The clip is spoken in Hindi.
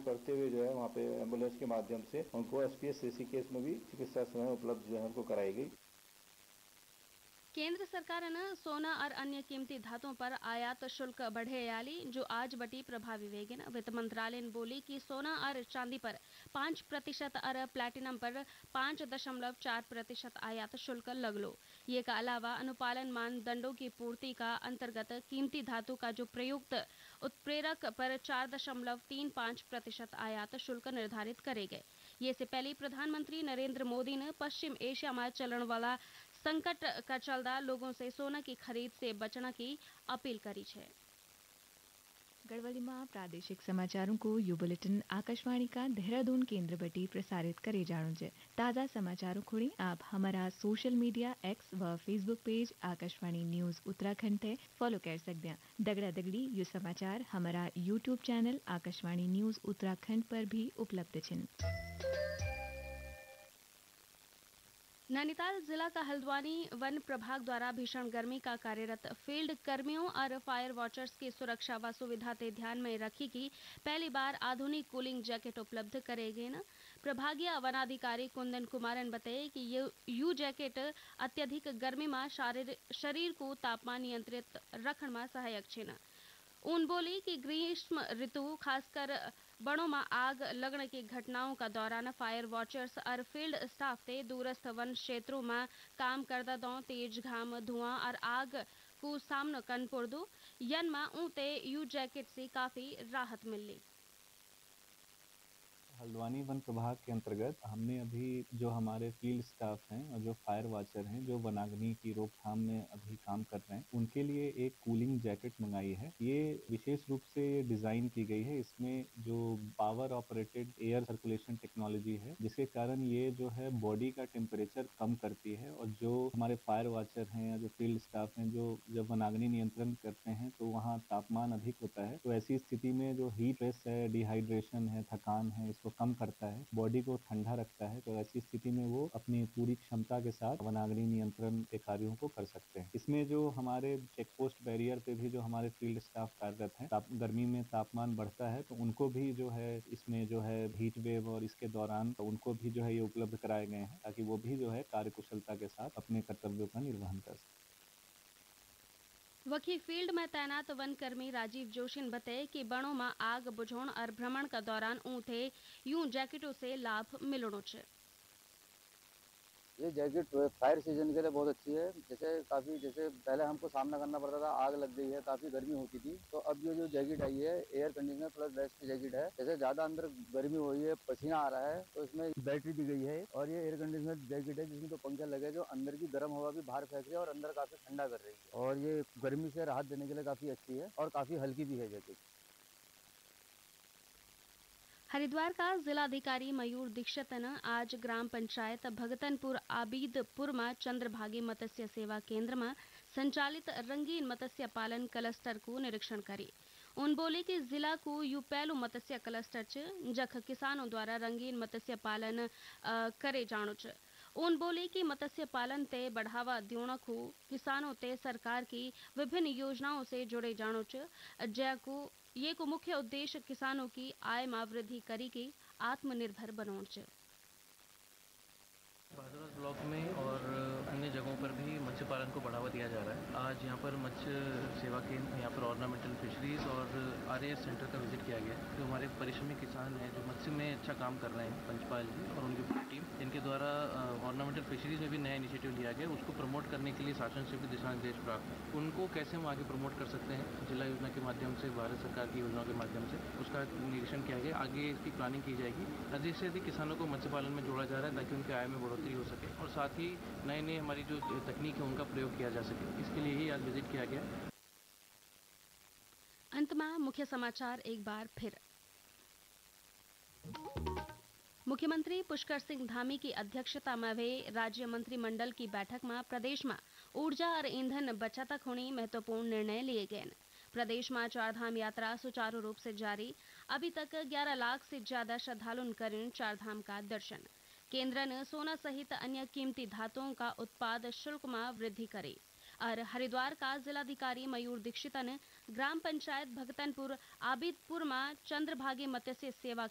करते हुए जो है वहाँ पे एम्बुलेंस के माध्यम से उनको एसपीएस ऋषिकेश में भी चिकित्सा सेवाएं उपलब्ध जो है उनको कराई गई। केंद्र सरकारनं सोना और अन्य कीमती धातुओं पर आयात शुल्क बढ़ेयाली जो आज बटी प्रभावी वेगेन वित्त मंत्रालय ने बोली कि सोना और चांदी पर 5% और प्लैटिनम पर 5.4% आयात शुल्क लगलो। ये का अलावा अनुपालन मानदंडों की पूर्ति का अंतर्गत कीमती धातु का जो प्रयुक्त उत्प्रेरक पर 4.35% आयात शुल्क निर्धारित करे गए। ये से पहले प्रधानमंत्री नरेंद्र मोदी ने पश्चिम एशिया में चलन वाला संकट का चलदा लोगों से सोना की खरीद से बचने की अपील करी है। गढ़वाली प्रादेशिक समाचारों को यू बुलेटिन आकाशवाणी का देहरादून केंद्र बटी प्रसारित करे जाणो है। ताज़ा समाचारों खुणी आप हमारा सोशल मीडिया एक्स व Facebook page Akashvani news Uttarakhand थे फॉलो कर सकते हैं। दगड़ा दगड़ी ये समाचार हमारा YouTube channel Akashvani news Uttarakhand पर भी उपलब्ध हैं। नैनीताल जिला का हल्द्वानी वन प्रभाग द्वारा भीषण गर्मी का कार्यरत फील्ड कर्मियों और फायर वॉचर्स की सुरक्षा व सुविधा ते ध्यान में रखी कि पहली बार आधुनिक कूलिंग जैकेट उपलब्ध करे गए न। प्रभागीय वनाधिकारी कुंदन कुमारन बताए कि यू जैकेट अत्यधिक गर्मी में शरीर को तापमान नियंत्रित रखने में सहायक छे न। उन बोली कि ग्रीष्म ऋतु खासकर बड़ों में आग लगने की घटनाओं का दौरान फायर वॉचर्स और फील्ड स्टाफ ते दूरस्थ वन क्षेत्रों में काम करता दो तेज घाम धुआं और आग को सामना करना पड़ो यन में ऊते यू जैकेट से काफी राहत मिली। हल्द्वानी वन प्रभाग के अंतर्गत हमने अभी जो हमारे फील्ड स्टाफ हैं और जो फायर वॉचर हैं जो वनाग्नि की रोकथाम में अभी काम कर रहे हैं उनके लिए एक कूलिंग जैकेट मंगाई है। ये विशेष रूप से डिजाइन की गई है। इसमें जो power operated air circulation technology है जिसके कारण ये जो है बॉडी का टेम्परेचर कम करती है और जो हमारे फायर वॉचर हैं या जो फील्ड स्टाफ हैं जो जब वनाग्नि नियंत्रण करते हैं तो वहाँ तापमान अधिक होता है। तो ऐसी स्थिति में जो हीट स्ट्रेस है, डिहाइड्रेशन है, थकान है, इसको कम करता है, बॉडी को ठंडा रखता है। तो ऐसी स्थिति में वो अपनी पूरी क्षमता के साथ वनाग्नि नियंत्रण के कार्यों को कर सकते हैं। इसमें जो हमारे चेक पोस्ट बैरियर पे भी जो हमारे फील्ड स्टाफ कार्यरत हैं, गर्मी में तापमान बढ़ता है तो उनको भी जो है इसमें जो है हीट वेव और इसके दौरान तो उनको भी जो है ये उपलब्ध कराए गए हैं ताकि वो भी जो है कार्यकुशलता के साथ अपने कर्तव्यों का निर्वहन कर सकें। वकी फील्ड में तैनात वन कर्मी राजीव जोशी ने बताया कि बणों में आग बुझाण और भ्रमण का दौरान ऊथे यूं जैकेटों से लाभ मिलनो छे। ये जैकेट फायर सीजन के लिए बहुत अच्छी है। जैसे पहले हमको सामना करना पड़ता था, आग लग गई है, काफी गर्मी होती थी, तो अब ये जो जैकेट आई है एयर कंडीशनर प्लस वेस्ट की जैकेट है। जैसे ज्यादा अंदर गर्मी हो रही है, पसीना आ रहा है तो इसमें बैटरी दी गई है और ये एयर कंडीशनर जैकेट है जिसमें तो पंखे लगे जो अंदर की गर्म हवा भी बाहर फेंक रही है और अंदर काफी ठंडा कर रही है और ये गर्मी से राहत देने के लिए काफी अच्छी है और काफी हल्की भी है जैकेट। हरिद्वार का जिलाधिकारी मयूर दीक्षित ने आज ग्राम पंचायत भगतनपुर आबिदपुर में चंद्रभागी मत्स्य सेवा केंद्र में संचालित रंगीन मत्स्य पालन क्लस्टर को निरीक्षण करी। उन बोले कि जिला को यू पहलू मत्स्य क्लस्टर च जख किसानों द्वारा रंगीन मत्स्य पालन करे जानो च। उन बोले कि मत्स्य पालन ते बढ़ावा दियोण को किसानों ते सरकार की विभिन्न योजनाओं से जुड़े जानो च जैको ये को मुख्य उद्देश्य किसानों की आय में वृद्धि करी की आत्मनिर्भर बनाना चाहिए। बादरा ब्लॉक में और अन्य जगहों पर भी मत्स्य पालन को बढ़ावा दिया जा रहा है। आज यहाँ पर मत्स्य सेवा केंद्र, यहाँ पर ऑर्नामेंटल फिशरीज और आरएएस सेंटर का विजिट किया गया। जो हमारे परिश्रमी किसान हैं जो मत्स्य में अच्छा काम कर रहे हैं, पंचपाल जी और उनकी पूरी टीम, इनके द्वारा ऑर्नामेंटल फिशरीज में भी नया इनिशिएटिव लिया गया। उसको प्रमोट करने के लिए शासन से भी दिशा निर्देश प्राप्त है। उनको कैसे हम आगे प्रमोट कर सकते हैं जिला योजना के माध्यम से, भारत सरकार की योजनाओं के माध्यम से, उसका निरीक्षण किया गया। आगे इसकी प्लानिंग की जाएगी। अधिक से अधिक किसानों को मत्स्य पालन में जोड़ा जा रहा है ताकि उनकी आय में बढ़ोतरी हो सके और साथ ही नए हमारी जो तकनीक है उनका प्रयोग किया जा सके। इसके लिए ही आज विजिट किया गया। अंत में मुख्य समाचार एक बार फिर। मुख्यमंत्री पुष्कर सिंह धामी की अध्यक्षता में हुए राज्य मंत्रिमंडल की बैठक में प्रदेश में ऊर्जा और ईंधन बचत होने महत्वपूर्ण निर्णय लिए गए। प्रदेश में चारधाम यात्रा सुचारू रूप से जारी। अभी तक 11 लाख से ज्यादा श्रद्धालुओं करें चारधाम का दर्शन। केंद्र ने सोना सहित अन्य कीमती धातुओं का उत्पाद शुल्क में वृद्धि करी। और हरिद्वार का जिलाधिकारी मयूर दीक्षित ने ग्राम पंचायत भगतनपुर आबिदपुर में चंद्रभागी मत्स्य सेवा